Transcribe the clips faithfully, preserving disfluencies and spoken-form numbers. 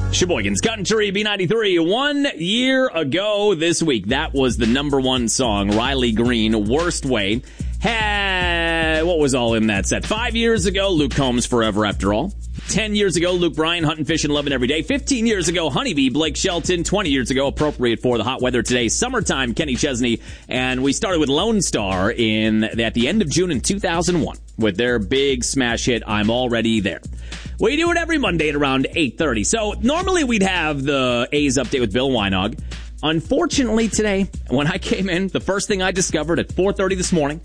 Sheboygan's Country B ninety-three. One year ago this week, that was the number one song, Riley Green, Worst Way. Had, what was all in that set? Five years ago, Luke Combs, Forever After All. Ten years ago, Luke Bryan, Huntin', Fishin', Lovin' Every Day. Fifteen years ago, Honeybee, Blake Shelton. Twenty years ago, appropriate for the hot weather today, Summertime, Kenny Chesney. And we started with Lone Star in at the end of June in two thousand one with their big smash hit, I'm Already There. We do it every Monday at around eight thirty. So normally we'd have the A's update with Bill Weinog. Unfortunately today, when I came in, the first thing I discovered at four thirty this morning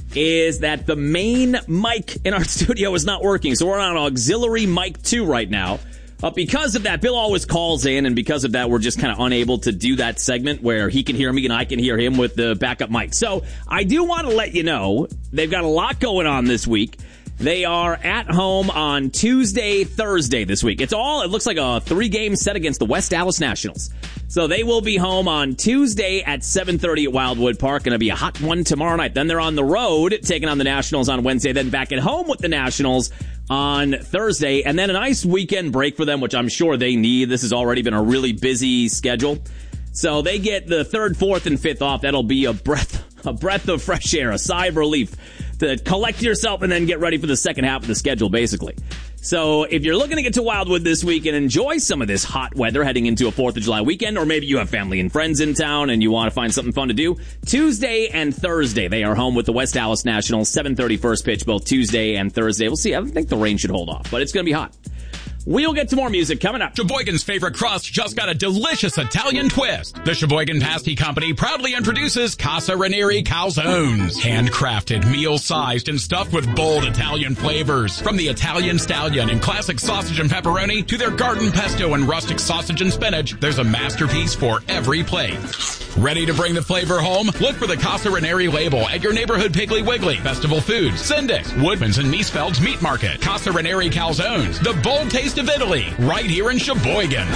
is that the main mic in our studio is not working. So we're on auxiliary mic two right now. Uh, because of that, Bill always calls in, and because of that, we're just kind of unable to do that segment where he can hear me and I can hear him with the backup mic. So I do want to let you know, they've got a lot going on this week. They are at home on Tuesday, Thursday this week. It's all, it looks like a three-game set against the West Dallas Nationals. So they will be home on Tuesday at seven thirty at Wildwood Park. Going to be a hot one tomorrow night. Then they're on the road, taking on the Nationals on Wednesday. Then back at home with the Nationals on Thursday. And then a nice weekend break for them, which I'm sure they need. This has already been a really busy schedule. So they get the third, fourth, and fifth off. That'll be a breath, a breath of fresh air, a sigh of relief to collect yourself and then get ready for the second half of the schedule, basically. So if you're looking to get to Wildwood this week and enjoy some of this hot weather heading into a fourth of July weekend, or maybe you have family and friends in town and you want to find something fun to do, Tuesday and Thursday, they are home with the West Dallas Nationals, seven thirty first pitch, both Tuesday and Thursday. We'll see. I think the rain should hold off, but it's going to be hot. We'll get to more music coming up. Sheboygan's favorite crust just got a delicious Italian twist. The Sheboygan Pasty Company proudly introduces Casa Ranieri Calzones. Handcrafted, meal-sized, and stuffed with bold Italian flavors. From the Italian Stallion and classic sausage and pepperoni to their garden pesto and rustic sausage and spinach, there's a masterpiece for every plate. Ready to bring the flavor home? Look for the Casa Ranieri label at your neighborhood Piggly Wiggly, Festival Foods, Sindix, Woodman's, and Miesfeld's Meat Market. Casa Ranieri Calzones, the bold taste of Italy, right here in Sheboygan.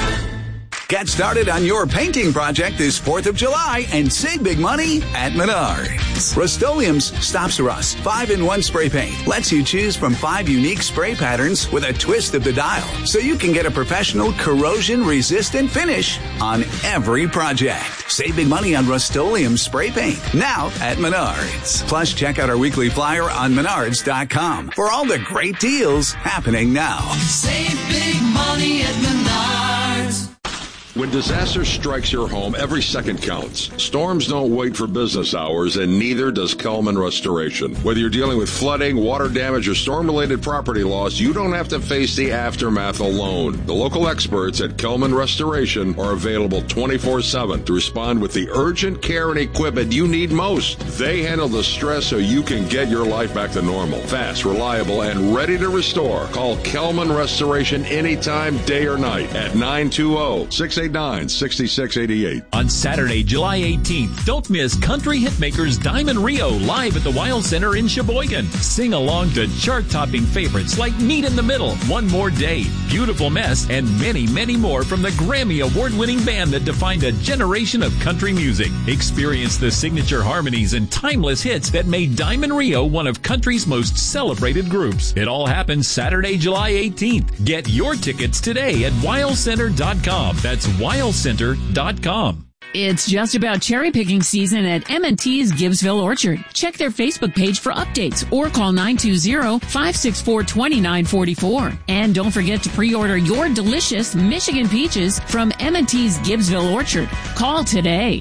Get started on your painting project this fourth of July and save big money at Menards. Rust-Oleum's Stops Rust five in one spray paint lets you choose from five unique spray patterns with a twist of the dial, so you can get a professional corrosion-resistant finish on every project. Save big money on Rust-Oleum spray paint now at Menards. Plus, check out our weekly flyer on menards dot com for all the great deals happening now. Save big money at Menards. When disaster strikes your home, every second counts. Storms don't wait for business hours, and neither does Kelman Restoration. Whether you're dealing with flooding, water damage, or storm-related property loss, you don't have to face the aftermath alone. The local experts at Kelman Restoration are available twenty-four seven to respond with the urgent care and equipment you need most. They handle the stress so you can get your life back to normal. Fast, reliable, and ready to restore. Call Kelman Restoration anytime, day or night, at nine two zero, six eight nine, six six eight eight. On Saturday, July eighteenth, don't miss country hitmakers Diamond Rio live at the Wild Center in Sheboygan. Sing along to chart-topping favorites like Meet in the Middle, One More Day, Beautiful Mess, and many, many more from the Grammy Award-winning band that defined a generation of country music. Experience the signature harmonies and timeless hits that made Diamond Rio one of country's most celebrated groups. It all happens Saturday, July eighteenth. Get your tickets today at wild center dot com. That's wild center dot com. It's just about cherry picking season at M and T's Gibbsville Orchard. Check their Facebook page for updates or call nine two zero, five six four, two nine four four. And don't forget to pre-order your delicious Michigan peaches from M and T's Gibbsville Orchard. Call today.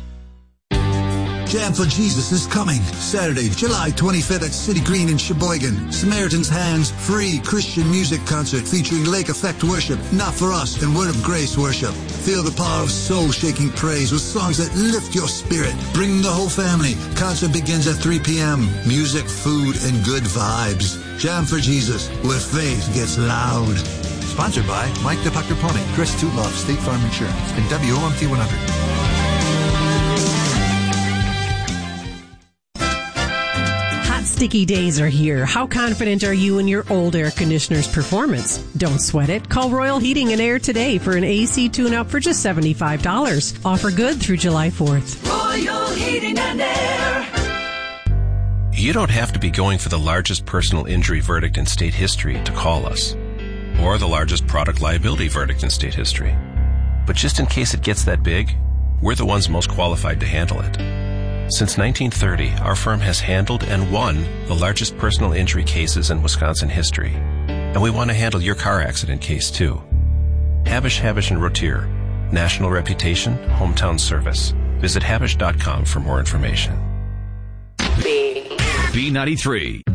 Jam for Jesus is coming Saturday, July twenty-fifth at City Green in Sheboygan. Samaritan's Hands free Christian music concert featuring Lake Effect worship, Not For Us, and Word of Grace worship. Feel the power of soul-shaking praise with songs that lift your spirit. Bring the whole family. Concert begins at three p.m. Music, food, and good vibes. Jam for Jesus, where faith gets loud. Sponsored by Mike the Pucker Pony, Chris Tootloff, State Farm Insurance, and W O M T one hundred. Sticky days are here. How confident are you in your old air conditioner's performance? Don't sweat it. Call Royal Heating and Air today for an A C tune-up for just seventy-five dollars. Offer good through July fourth. Royal Heating and Air. You don't have to be going for the largest personal injury verdict in state history to call us, or the largest product liability verdict in state history. But just in case it gets that big, we're the ones most qualified to handle it. Since nineteen thirty, our firm has handled and won the largest personal injury cases in Wisconsin history. And we want to handle your car accident case too. Habush, Habush and Rotier. National reputation, hometown service. Visit Habush dot com for more information. B ninety-three.